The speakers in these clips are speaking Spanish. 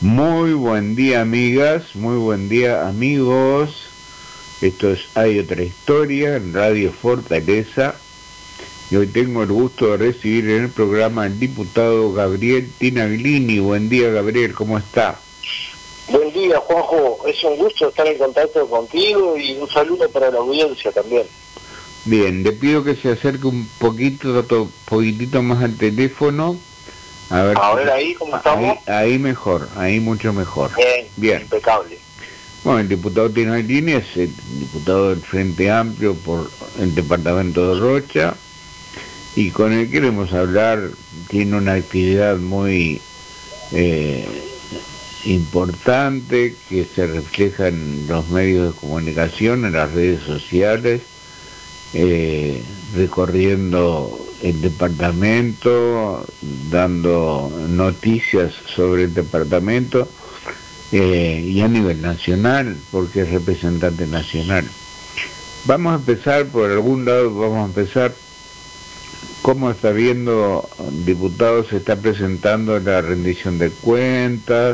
Muy buen día, amigas, muy buen día, amigos. Esto es Hay otra historia en Radio Fortaleza. Y hoy tengo el gusto de recibir en el programa al diputado Gabriel Tinaglini. Buen día, Gabriel, ¿cómo está? Buen día, Juanjo. Es un gusto estar en contacto contigo y un saludo para la audiencia también. Bien, le pido que se acerque un poquitito más al teléfono. A ver ahí, ¿cómo estamos? Ahí mejor, ahí mucho mejor. Bien. Impecable. Bueno, el diputado Tinaglini es el diputado del Frente Amplio por el departamento de Rocha, y con el queremos hablar. Tiene una actividad muy importante que se refleja en los medios de comunicación, en las redes sociales, recorriendo el departamento, dando noticias sobre el departamento, y a nivel nacional, porque es representante nacional. Vamos a empezar por algún lado, ¿cómo está viendo, diputado? Se está presentando la rendición de cuentas,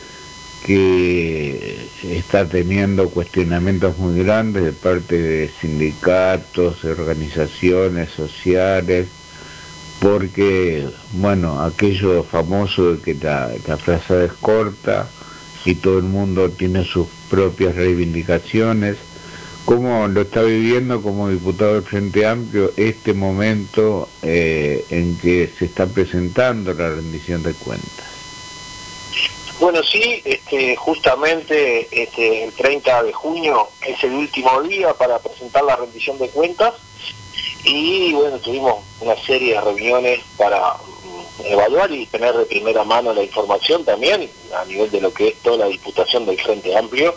que está teniendo cuestionamientos muy grandes de parte de sindicatos, de organizaciones sociales, porque, bueno, aquello famoso de que la frase es corta y todo el mundo tiene sus propias reivindicaciones. ¿Cómo lo está viviendo como diputado del Frente Amplio este momento en que se está presentando la rendición de cuentas? Bueno, sí, justamente el 30 de junio es el último día para presentar la rendición de cuentas y bueno, tuvimos una serie de reuniones para evaluar y tener de primera mano la información también a nivel de lo que es toda la diputación del Frente Amplio.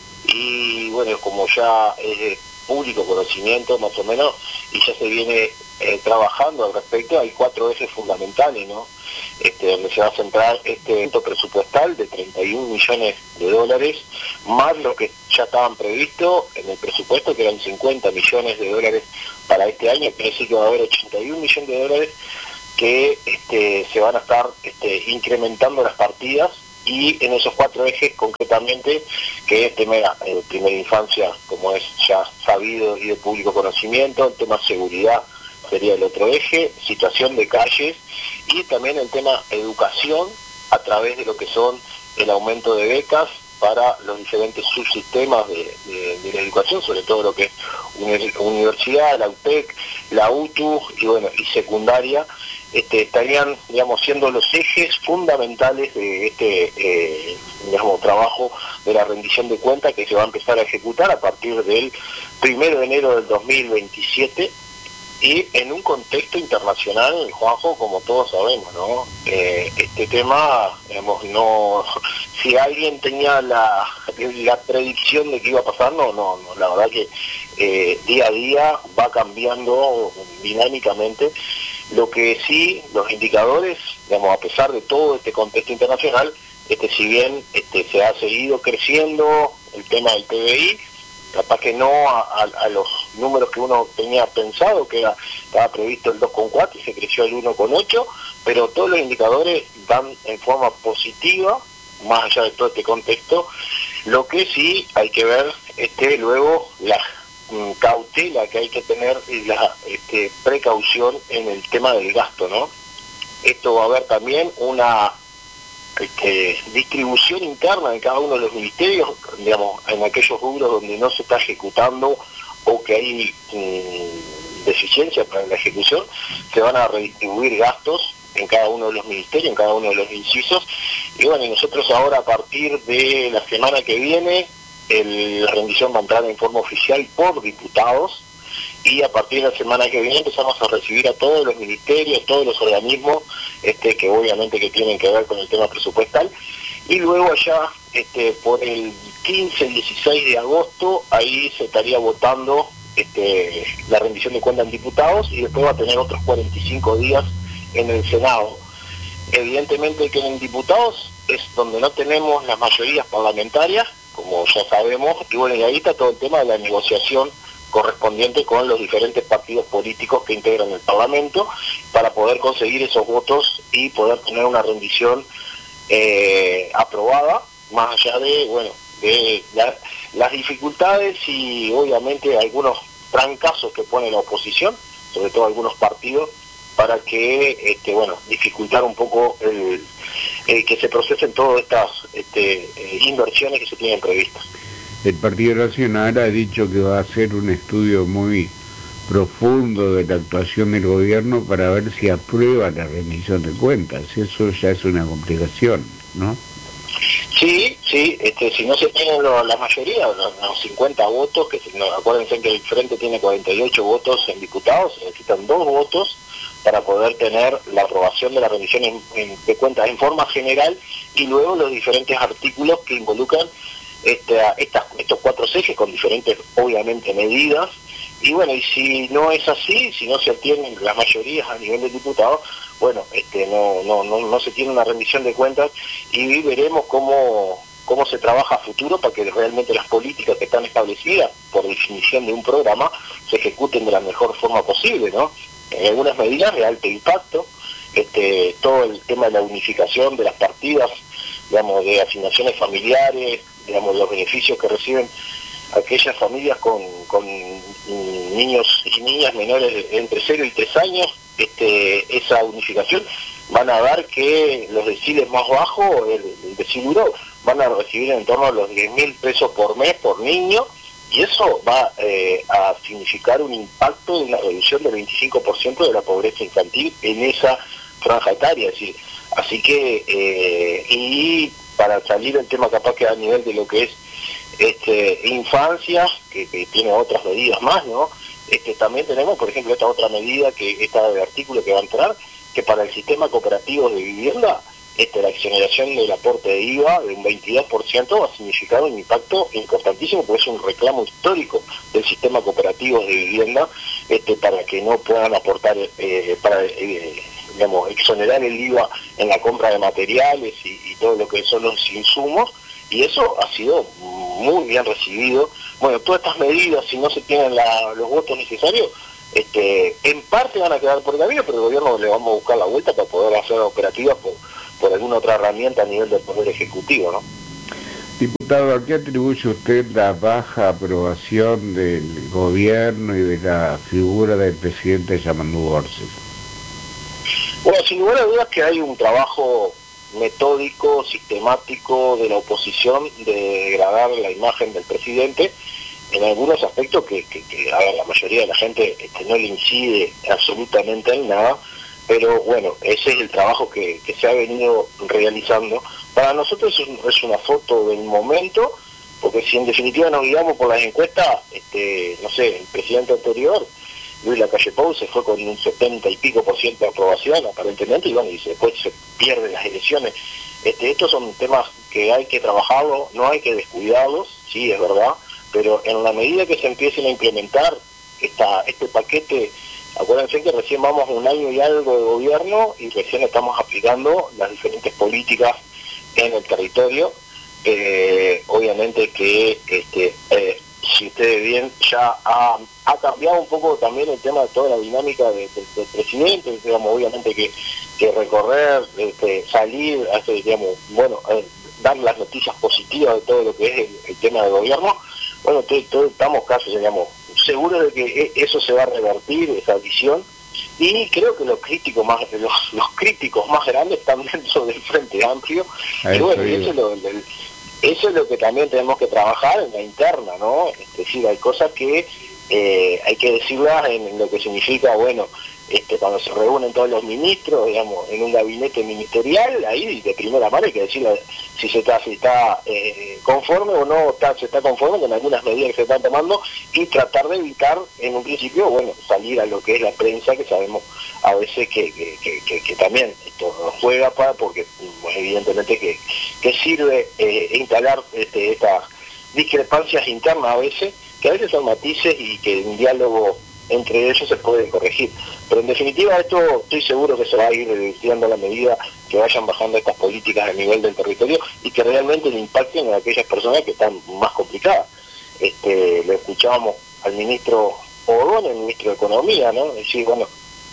Y bueno, como ya es de público conocimiento más o menos y ya se viene trabajando al respecto, hay 4 ejes fundamentales, ¿no? Donde se va a centrar este evento presupuestal de 31 millones de dólares, más lo que ya estaban previstos en el presupuesto, que eran 50 millones de dólares para este año. Quiere decir que va a haber 81 millones de dólares que se van a estar incrementando las partidas, y en esos 4 ejes concretamente, que es tema primera infancia, como es ya sabido y de público conocimiento, el tema seguridad sería el otro eje, situación de calles, y también el tema educación a través de lo que son el aumento de becas para los diferentes subsistemas de la educación, sobre todo lo que es universidad, la UTEC, la UTU y bueno, y secundaria. Estarían, digamos, siendo los ejes fundamentales de trabajo de la rendición de cuentas, que se va a empezar a ejecutar a partir del 1 de enero del 2027, y en un contexto internacional, Juanjo, como todos sabemos, ¿no? Este tema, digamos, no, si alguien tenía la predicción de que iba a pasar, no, la verdad que día a día va cambiando dinámicamente. Lo que sí, los indicadores, digamos, a pesar de todo este contexto internacional, si bien se ha seguido creciendo el tema del PBI, capaz que no a los números que uno tenía pensado, que estaba previsto el 2,4 y se creció el 1,8, pero todos los indicadores van en forma positiva, más allá de todo este contexto. Lo que sí hay que ver luego la cautela que hay que tener y la precaución en el tema del gasto, ¿no? Esto va a haber también una distribución interna en cada uno de los ministerios, digamos, en aquellos rubros donde no se está ejecutando o que hay deficiencia para la ejecución, se van a redistribuir gastos en cada uno de los ministerios, en cada uno de los incisos. Y bueno, y nosotros ahora, a partir de la semana que viene, la rendición va a entrar en forma oficial por diputados, y a partir de la semana que viene empezamos a recibir a todos los ministerios, todos los organismos que obviamente que tienen que ver con el tema presupuestal, y luego allá por el 15-16 de agosto ahí se estaría votando la rendición de cuentas en diputados, y después va a tener otros 45 días en el Senado. Evidentemente que en diputados es donde no tenemos las mayorías parlamentarias, como ya sabemos, y bueno, y ahí está todo el tema de la negociación correspondiente con los diferentes partidos políticos que integran el Parlamento, para poder conseguir esos votos y poder tener una rendición aprobada, más allá de, bueno, de las dificultades y obviamente algunos trancazos que pone la oposición, sobre todo algunos partidos, para que, bueno, dificultar un poco que se procesen todas estas inversiones que se tienen previstas. El Partido Nacional ha dicho que va a hacer un estudio muy profundo de la actuación del gobierno para ver si aprueba la rendición de cuentas. Eso ya es una complicación, ¿no? Sí, sí, si no se tienen la mayoría, los 50 votos, acuérdense que el Frente tiene 48 votos en diputados, se necesitan 2 votos para poder tener la aprobación de la rendición de cuentas en forma general y luego los diferentes artículos que involucran estos 4 ejes con diferentes, obviamente, medidas. Y bueno, y si no es así, si no se obtienen las mayorías a nivel de diputados, bueno, no se tiene una rendición de cuentas y veremos cómo se trabaja a futuro para que realmente las políticas que están establecidas por definición de un programa se ejecuten de la mejor forma posible, ¿no? En algunas medidas de alto impacto, todo el tema de la unificación de las partidas, digamos, de asignaciones familiares, digamos, los beneficios que reciben aquellas familias con niños y niñas menores de entre 0 y 3 años, esa unificación van a dar que los deciles más bajos, el decil 1, van a recibir en torno a los 10.000 pesos por mes por niño, y eso va a significar un impacto de una reducción del 25% de la pobreza infantil en esa franja etaria. Es decir, así que, y para salir del tema capaz que a nivel de lo que es infancia, que tiene otras medidas más, ¿no? También tenemos, por ejemplo, esta otra medida, esta de artículo que va a entrar, que para el sistema cooperativo de vivienda, la exoneración del aporte de IVA de un 22% va a significar un impacto importantísimo, porque es un reclamo histórico del sistema cooperativo de vivienda, para que no puedan aportar, digamos, exonerar el IVA en la compra de materiales y todo lo que son los insumos, y eso ha sido muy bien recibido. Bueno, todas estas medidas, si no se tienen los votos necesarios, en parte van a quedar por el camino, pero el gobierno le vamos a buscar la vuelta para poder hacer operativas por alguna otra herramienta a nivel del Poder Ejecutivo, ¿no? Diputado, ¿a qué atribuye usted la baja aprobación del gobierno y de la figura del presidente Yamandú Borges? Bueno, sin lugar a dudas que hay un trabajo metódico, sistemático de la oposición de degradar la imagen del presidente en algunos aspectos que a la mayoría de la gente no le incide absolutamente en nada, pero bueno, ese es el trabajo que se ha venido realizando. Para nosotros es una foto del momento, porque si en definitiva nos guiamos por las encuestas, no sé, el presidente anterior, Luis Lacalle Pou, se fue con un 70 y pico % de aprobación aparentemente, y bueno, y después se pierden las elecciones. Estos son temas que hay que trabajarlos, no hay que descuidarlos, sí, es verdad, pero en la medida que se empiecen a implementar este paquete, acuérdense que recién vamos 1 año y algo de gobierno y recién estamos aplicando las diferentes políticas en el territorio. Obviamente que si ustedes bien ya ha cambiado un poco también el tema de toda la dinámica del presidente, digamos, obviamente que recorrer, salir, digamos, bueno, dar las noticias positivas de todo lo que es el tema del gobierno. Bueno, estamos casi, digamos, seguros de que eso se va a revertir, esa visión, y creo que los críticos más grandes están dentro del Frente Amplio, y bueno, eso es lo que también tenemos que trabajar en la interna, ¿no? Es decir, hay cosas que hay que decirlas en lo que significa, bueno, cuando se reúnen todos los ministros, digamos, en un gabinete ministerial, ahí de primera mano hay que decirle si se está conforme o no se está conforme con algunas medidas que se están tomando, y tratar de evitar en un principio, bueno, salir a lo que es la prensa, que sabemos a veces que también esto juega porque evidentemente que sirve instalar estas discrepancias internas que a veces son matices y que un diálogo entre ellos se pueden corregir. Pero en definitiva esto estoy seguro que se va a ir reduciendo a la medida que vayan bajando estas políticas a nivel del territorio y que realmente le impacten a aquellas personas que están más complicadas. Lo escuchábamos al ministro Odón, el ministro de Economía, ¿no? Decir, bueno,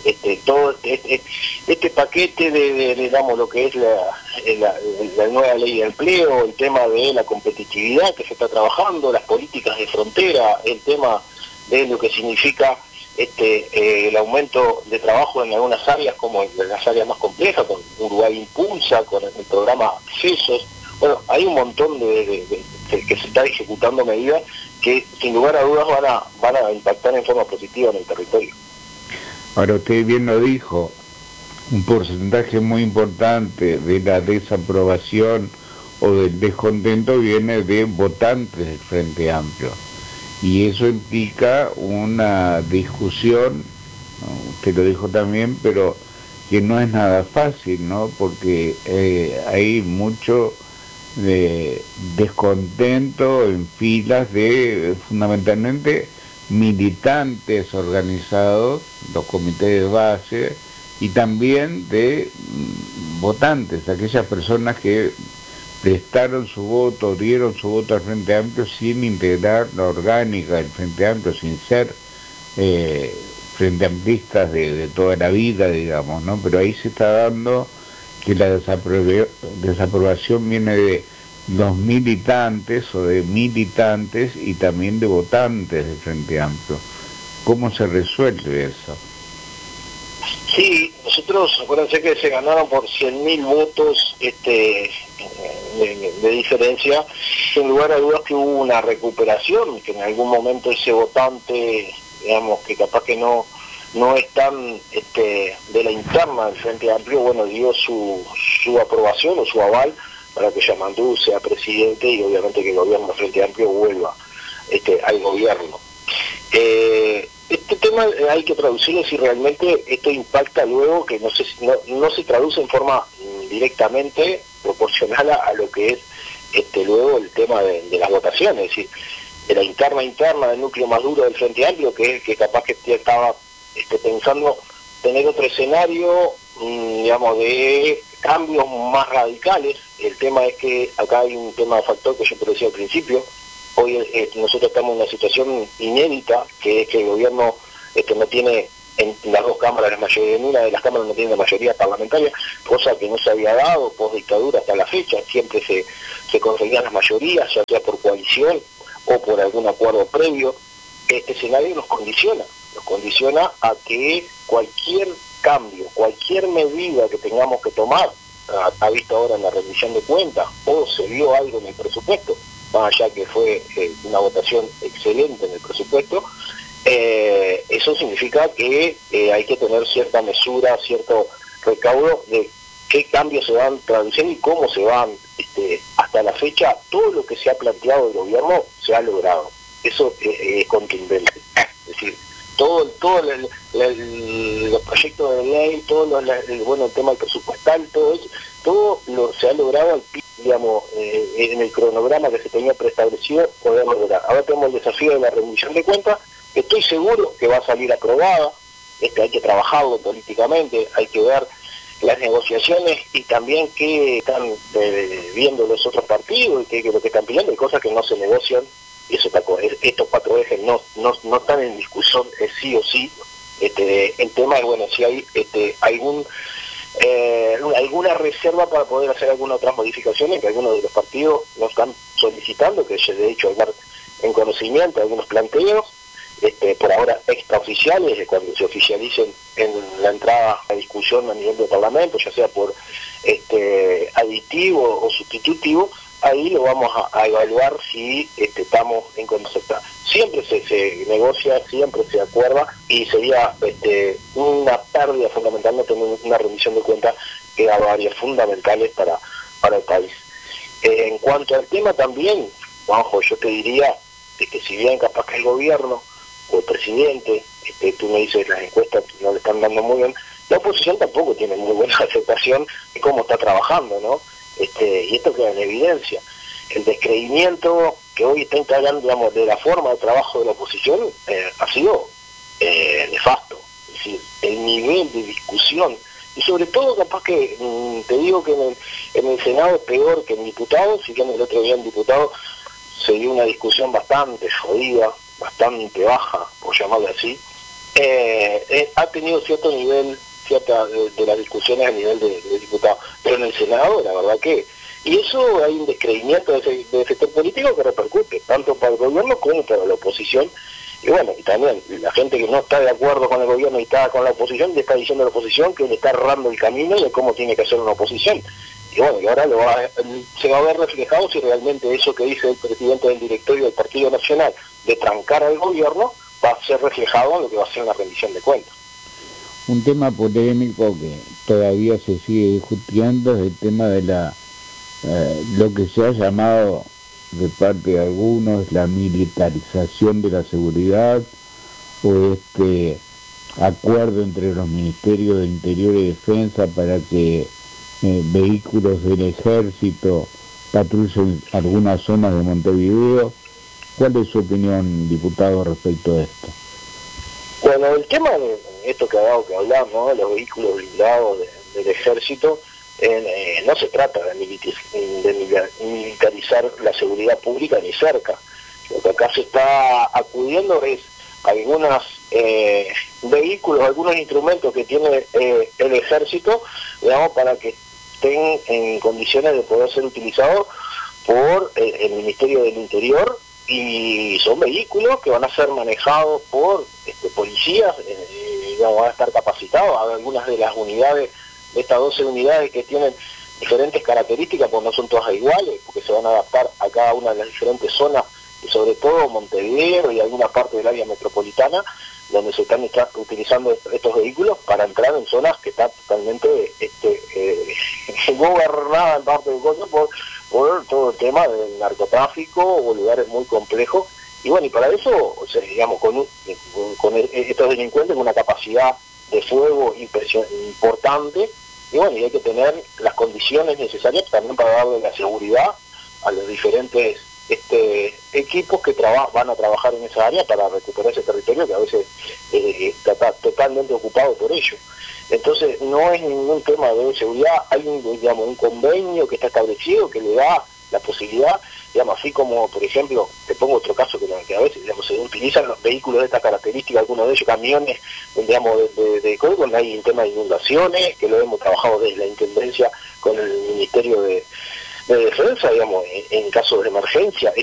todo este paquete de, digamos, lo que es la nueva ley de empleo, el tema de la competitividad que se está trabajando, las políticas de frontera, el tema de lo que significa el aumento de trabajo en algunas áreas, como en las áreas más complejas, con Uruguay Impulsa, con el programa Accesos. Bueno, hay un montón de que se está ejecutando medidas que sin lugar a dudas van a impactar en forma positiva en el territorio. Ahora usted bien lo dijo, un porcentaje muy importante de la desaprobación o del descontento viene de votantes del Frente Amplio. Y eso implica una discusión, ¿no? Usted lo dijo también, pero que no es nada fácil, ¿no? Porque hay mucho descontento en filas de fundamentalmente militantes organizados, los comités de base, y también de votantes, aquellas personas que prestaron su voto, dieron su voto al Frente Amplio sin integrar la orgánica del Frente Amplio, sin ser frente amplistas de toda la vida, digamos, ¿no? Pero ahí se está dando que la desaprobación viene de los militantes o de militantes y también de votantes del Frente Amplio. ¿Cómo se resuelve eso? Sí, nosotros, acuérdense que se ganaron por 100.000 votos de diferencia. Sin lugar a dudas que hubo una recuperación, que en algún momento ese votante, digamos, que capaz que no es tan de la interna del Frente Amplio, bueno, dio su aprobación o su aval para que Yamandú sea presidente y obviamente que el gobierno del Frente Amplio vuelva al gobierno. Este tema hay que traducirlo si realmente esto impacta luego, que no se traduce en forma directamente proporcional a lo que es luego el tema de las votaciones, es decir, de la interna del núcleo más duro del Frente Amplio, que capaz que estaba pensando tener otro escenario, digamos, de cambios más radicales. El tema es que acá hay un tema de factor que yo te decía al principio. Hoy nosotros estamos en una situación inédita, que es que el gobierno no tiene en las dos cámaras, en una de las cámaras no tiene la mayoría parlamentaria, cosa que no se había dado post dictadura hasta la fecha. Siempre se conseguían las mayorías, ya sea por coalición o por algún acuerdo previo. Este escenario nos condiciona a que cualquier cambio, cualquier medida que tengamos que tomar, ha visto ahora en la rendición de cuentas, o se vio algo en el presupuesto, más allá que fue una votación excelente en el presupuesto, eso significa que hay que tener cierta mesura, cierto recaudo de qué cambios se van traduciendo y cómo se van. Hasta la fecha, todo lo que se ha planteado el gobierno se ha logrado. Eso es contundente. Es decir, todo los proyectos de ley, el tema presupuestal, todo se ha logrado, digamos, en el cronograma que se tenía preestablecido, poder lograr. Ahora tenemos el desafío de la rendición de cuentas, que estoy seguro que va a salir aprobada. Hay que trabajarlo políticamente, hay que ver las negociaciones y también qué están viendo los otros partidos y qué es lo que están pidiendo. Hay cosas que no se negocian. Y eso, estos 4 ejes no están en discusión, sí o sí. El tema es, bueno, si hay alguna reserva para poder hacer algunas otras modificaciones que algunos de los partidos nos están solicitando, que de hecho hay en conocimiento algunos planteos, por ahora extraoficiales, de cuando se oficialicen en la entrada a discusión a nivel del Parlamento, ya sea por aditivo o sustitutivo. Ahí lo vamos a evaluar si estamos en concepto. Siempre se negocia, siempre se acuerda, y sería una pérdida fundamentalmente en una rendición de cuentas que da varias fundamentales para el país. En cuanto al tema también, Juanjo, yo te diría de que si bien capaz que el gobierno o el presidente, tú me dices las encuestas no le están dando muy bien, la oposición tampoco tiene muy buena aceptación de cómo está trabajando, ¿no? Y esto queda en evidencia. El descreimiento que hoy está instalando, digamos, de la forma de trabajo de la oposición ha sido nefasto. Es decir, el nivel de discusión, y sobre todo capaz que, te digo que en el Senado es peor que en diputados, si bien el otro día en diputados se dio una discusión bastante jodida, bastante baja, por llamarlo así, ha tenido cierto nivel, cierta de las discusiones a nivel de diputados, pero en el Senado, la verdad que... Y eso hay un descreimiento de sector político que repercute, tanto para el gobierno como para la oposición. Y bueno, y también la gente que no está de acuerdo con el gobierno y está con la oposición, le está diciendo a la oposición que le está errando el camino de cómo tiene que hacer una oposición. Y bueno, y ahora se va a ver reflejado si realmente eso que dice el presidente del directorio del Partido Nacional de trancar al gobierno va a ser reflejado en lo que va a ser una rendición de cuentas. Un tema polémico que todavía se sigue discutiendo es el tema de lo que se ha llamado de parte de algunos la militarización de la seguridad, o este acuerdo entre los ministerios de Interior y Defensa para que vehículos del ejército patrullen algunas zonas de Montevideo. ¿Cuál es su opinión, diputado, respecto a esto? Bueno, el tema de esto que ha dado que hablar, ¿no?, de los vehículos blindados del ejército, no se trata de militarizar la seguridad pública ni cerca. Lo que acá se está acudiendo es algunos vehículos, algunos instrumentos que tiene el ejército, digamos, para que estén en condiciones de poder ser utilizados por el Ministerio del Interior, y son vehículos que van a ser manejados por policías, digamos, van a estar capacitados. Algunas de las unidades, de estas 12 unidades que tienen diferentes características, pues no son todas iguales, porque se van a adaptar a cada una de las diferentes zonas, y sobre todo Montevideo y alguna parte del área metropolitana, donde se están utilizando estos vehículos para entrar en zonas que están totalmente gobernadas en parte del gobierno por todo el tema del narcotráfico o lugares muy complejos. Y bueno, y para eso, o sea, digamos, con estos delincuentes con una capacidad de fuego importante, y bueno, y hay que tener las condiciones necesarias también para darle la seguridad a los diferentes equipos que van a trabajar en esa área para recuperar ese territorio que a veces está totalmente ocupado por ello. Entonces no es ningún tema de seguridad, hay un convenio que está establecido que le da la posibilidad, digamos, así como, por ejemplo, te pongo otro caso que a veces, digamos, se utilizan los vehículos de estas características, algunos de ellos camiones, digamos, de donde hay un tema de inundaciones, que lo hemos trabajado desde la Intendencia con el Ministerio de Defensa, digamos, en caso de emergencia,